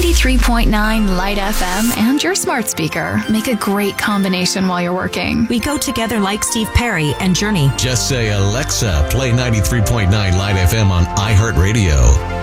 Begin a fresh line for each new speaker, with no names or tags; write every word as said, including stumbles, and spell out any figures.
ninety-three point nine Light F M and your smart speaker make a great combination while you're working.
We go together like Steve Perry and Journey.
Just say, Alexa, play ninety-three point nine Light F M on iHeartRadio.